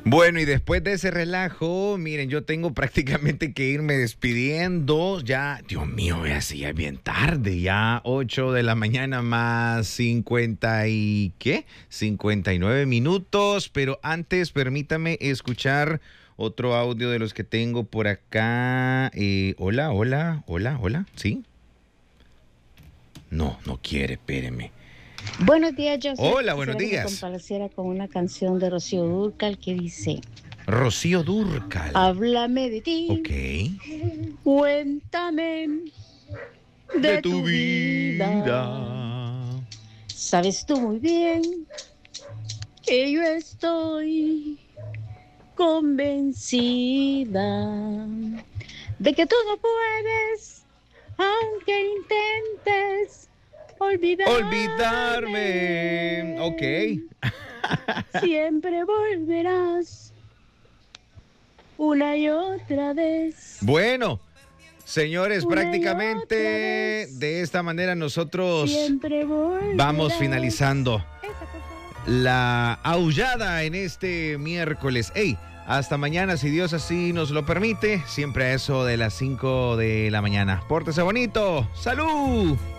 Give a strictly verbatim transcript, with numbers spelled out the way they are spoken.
Bueno, y después de ese relajo, miren, yo tengo prácticamente que irme despidiendo. Ya, Dios mío, ya sí, ya es bien tarde, ya ocho de la mañana más cincuenta y ¿qué? cincuenta y nueve minutos, pero antes permítame escuchar otro audio de los que tengo por acá. Eh, hola, hola, hola, hola, ¿sí? No, no quiere, espéreme. Buenos días, Joseph. Hola, buenos Quisiera días. que me complaciera con una canción de Rocío Dúrcal que dice: Rocío Dúrcal. Háblame de ti. Ok. Cuéntame de, De tu, tu vida. vida. Sabes tú muy bien que yo estoy convencida de que tú no puedes, aunque intentes olvidarme. Olvidarme. Ok. Siempre volverás una y otra vez. Bueno, señores, Una y prácticamente otra vez. de esta manera nosotros Siempre volverás. vamos finalizando Esa, por favor. la aullada en este miércoles. Hey, hasta mañana, si Dios así nos lo permite, siempre a eso de las cinco de la mañana. Pórtese bonito. ¡Salud!